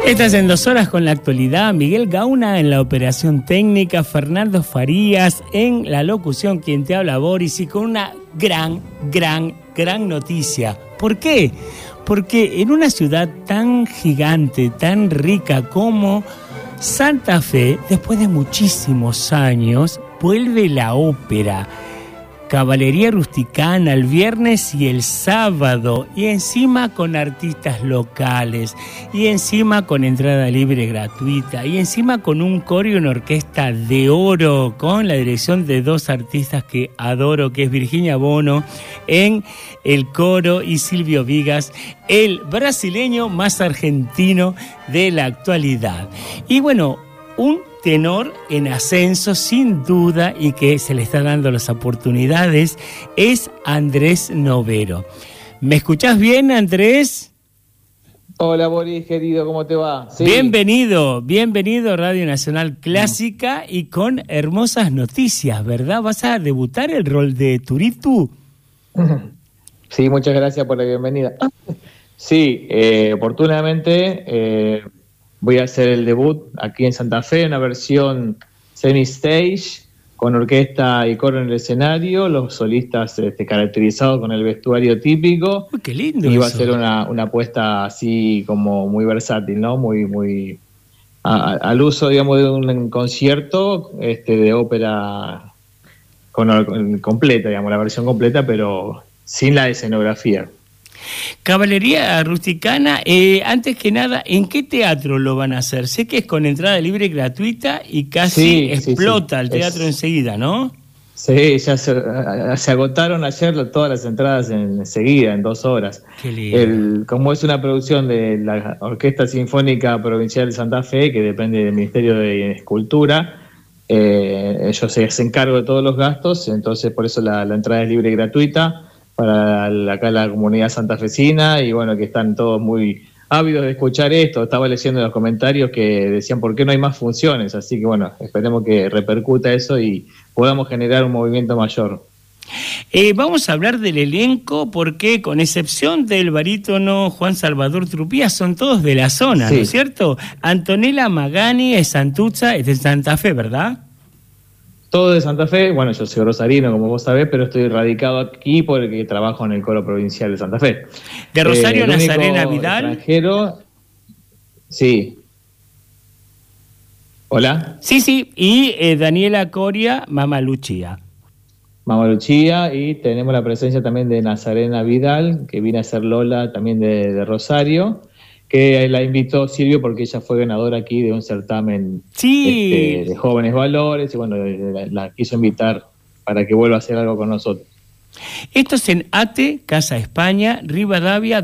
Estás en 2 horas con la actualidad. Miguel Gauna en la operación técnica, Fernando Farías en la locución, quien te habla, Boris, y con una gran noticia. ¿Por qué? Porque en una ciudad tan gigante, tan rica como Santa Fe, después de muchísimos años, vuelve la ópera. Caballería Rusticana el viernes y el sábado, y encima con artistas locales, y encima con entrada libre gratuita, y encima con un coro y una orquesta de oro, con la dirección de 2 artistas que adoro, que es Virginia Bono en el coro y Silvio Vigas, el brasileño más argentino de la actualidad. Y bueno, un tenor en ascenso sin duda y que se le está dando las oportunidades es Andrés Novero. ¿Me escuchás bien, Andrés? Hola, Boris, querido, ¿cómo te va? Sí. Bienvenido a Radio Nacional Clásica y con hermosas noticias, ¿verdad? ¿Vas a debutar el rol de Turitu? Sí, muchas gracias por la bienvenida. Sí, oportunamente voy a hacer el debut aquí en Santa Fe, una versión semi-stage, con orquesta y coro en el escenario, los solistas caracterizados con el vestuario típico. Uy, qué lindo. Y va a ser una apuesta así como muy versátil, ¿no? Muy al uso, digamos, de un concierto de ópera completa, digamos, la versión completa, pero sin la escenografía. Caballería Rusticana, antes que nada, ¿en qué teatro lo van a hacer? Sé que es con entrada libre gratuita y casi explota el teatro enseguida, ¿no? Sí, ya se agotaron ayer todas las entradas enseguida, en 2 horas. Qué lindo. Como es una producción de la Orquesta Sinfónica Provincial de Santa Fe, que depende del Ministerio de Escultura, ellos se hacen cargo de todos los gastos, entonces por eso la entrada es libre y gratuita para acá la comunidad santafesina, y bueno, que están todos muy ávidos de escuchar esto. Estaba leyendo los comentarios que decían por qué no hay más funciones, así que bueno, esperemos que repercuta eso y podamos generar un movimiento mayor. Vamos a hablar del elenco porque, con excepción del barítono Juan Salvador Trupía, son todos de la zona, ¿no es cierto? Antonella Magani es Santuzza, es de Santa Fe, ¿verdad? Todo de Santa Fe. Bueno, yo soy rosarino, como vos sabés, pero estoy radicado aquí porque trabajo en el coro provincial de Santa Fe. ¿De Rosario Nazarena Vidal? Extranjero, sí. ¿Hola? Sí, y Daniela Coria, Mama Lucia. Mama Lucia, y tenemos la presencia también de Nazarena Vidal, que viene a ser Lola también de Rosario, que la invitó Silvio porque ella fue ganadora aquí de un certamen de jóvenes valores, y bueno, la quiso invitar para que vuelva a hacer algo con nosotros. Esto es en ATE, Casa España, Rivadavia,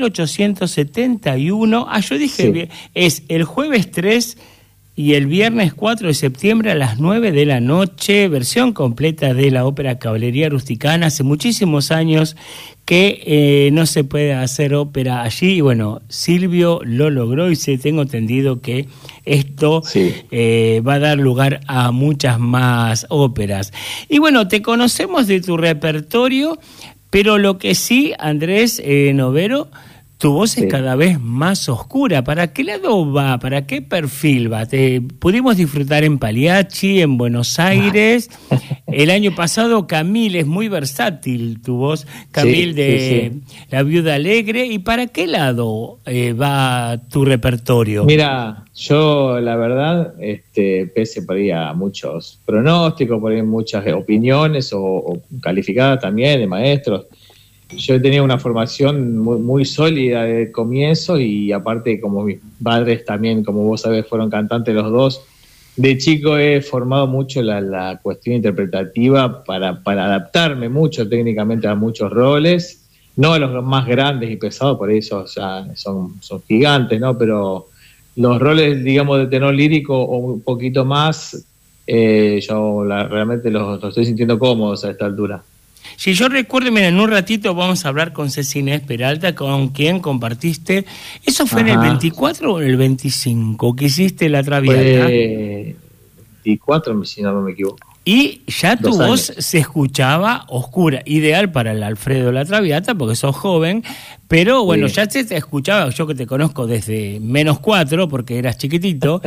2871. Yo dije bien, es el jueves 3 y el viernes 4 de septiembre a las 9 de la noche, versión completa de la ópera Caballería Rusticana. Hace muchísimos años que no se puede hacer ópera allí, y bueno, Silvio lo logró, y tengo entendido que esto va a dar lugar a muchas más óperas. Y bueno, te conocemos de tu repertorio, pero lo que sí, Andrés Novero, tu voz es cada vez más oscura. ¿Para qué lado va? ¿Para qué perfil va? Te pudimos disfrutar en Pagliacci, en Buenos Aires. El año pasado, Camille, es muy versátil tu voz. Camille La Viuda Alegre. ¿Y para qué lado va tu repertorio? Mira, yo la verdad, pese por ahí a muchos pronósticos, por ahí muchas opiniones o calificadas también de maestros, yo tenía una formación muy sólida de comienzo, y aparte, como mis padres también, como vos sabés, fueron cantantes los dos, de chico he formado mucho la cuestión interpretativa para adaptarme mucho técnicamente a muchos roles, no a los más grandes y pesados, por eso, o sea, son gigantes, ¿no? Pero los roles, digamos, de tenor lírico o un poquito más, yo realmente los estoy sintiendo cómodos a esta altura. Si yo recuerdo, mira, en un ratito vamos a hablar con Cecilia Peralta, con quien compartiste. ¿Eso fue en el 24 o en el 25 que hiciste La Traviata? 24, si no me equivoco. Y ya tu 2 voz años. se escuchaba oscura, ideal para el Alfredo La Traviata, porque sos joven, pero bueno, Sí. ya se te escuchaba, yo que te conozco desde -4, porque eras chiquitito,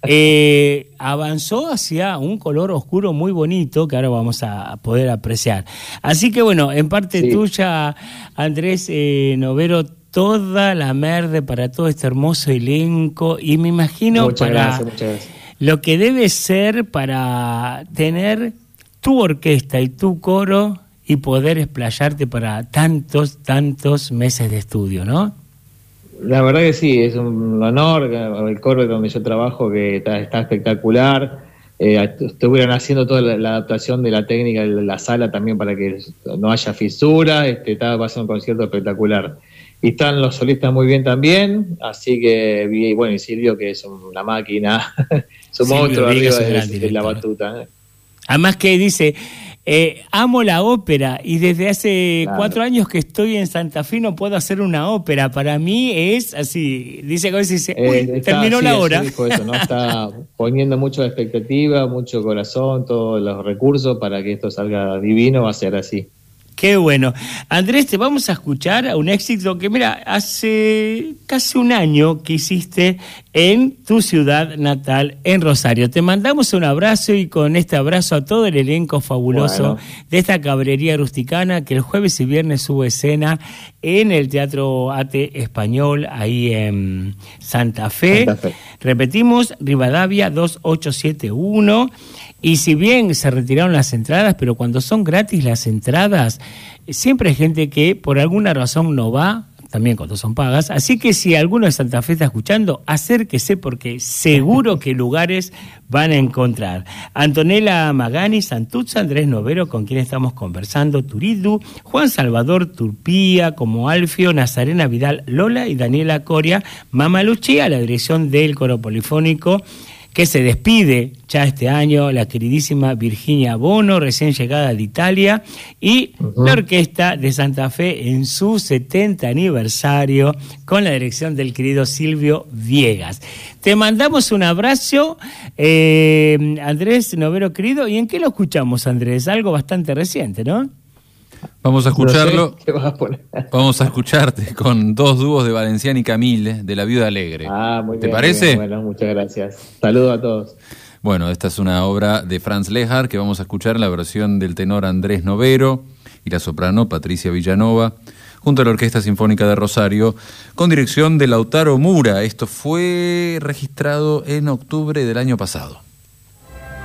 avanzó hacia un color oscuro muy bonito, que ahora vamos a poder apreciar. Así que bueno, en parte Sí. tuya, Andrés Novero, toda la merde para todo este hermoso elenco, y me imagino Muchas para... gracias. Lo que debe ser para tener tu orquesta y tu coro y poder explayarte para tantos meses de estudio, ¿no? La verdad que sí, es un honor. El coro donde yo trabajo, que está espectacular. Estuvieron haciendo toda la adaptación de la técnica de la sala también para que no haya fisura. Va a ser un concierto espectacular. Y están los solistas muy bien también, así que, bueno, y Silvio, que es una máquina, es un Silvio monstruo Viegas arriba es gran de la director. batuta. Además que dice, amo la ópera y desde hace Claro. 4 años que estoy en Santa Fe no puedo hacer una ópera. Para mí es así, dice que a veces dice, uy, terminó la hora. Dijo eso, ¿no? Está poniendo mucha expectativa, mucho corazón, todos los recursos para que esto salga divino, va a ser así. Qué bueno. Andrés, te vamos a escuchar a un éxito que, mira, hace casi un año que hiciste en tu ciudad natal, en Rosario. Te mandamos un abrazo y con este abrazo a todo el elenco fabuloso de esta cabrería rusticana que el jueves y viernes hubo escena en el Teatro Ate Español, ahí en Santa Fe. Repetimos, Rivadavia 2871. Y si bien se retiraron las entradas, pero cuando son gratis las entradas, siempre hay gente que por alguna razón no va, también cuando son pagas. Así que si alguno de Santa Fe está escuchando, acérquese porque seguro que lugares van a encontrar. Antonella Magani, Santuzza, Andrés Novero, con quien estamos conversando, Turidu, Juan Salvador Turpía, como Alfio, Nazarena Vidal Lola y Daniela Coria, Mama Lucía, la dirección del coro polifónico, que se despide ya este año, la queridísima Virginia Bono, recién llegada de Italia, y la Orquesta de Santa Fe en su 70 aniversario, con la dirección del querido Silvio Viegas. Te mandamos un abrazo, Andrés Novero querido, ¿y en qué lo escuchamos, Andrés? Algo bastante reciente, ¿no? Vamos a escucharlo. No sé qué vas a poner. Vamos a escucharte con 2 dúos de Valenciana y Camille, de La Viuda Alegre. Muy ¿Te bien, parece? Muy bien. Bueno, muchas gracias. Saludos a todos. Bueno, esta es una obra de Franz Lehár que vamos a escuchar en la versión del tenor Andrés Novero y la soprano Patricia Villanova, junto a la Orquesta Sinfónica de Rosario, con dirección de Lautaro Mura. Esto fue registrado en octubre del año pasado.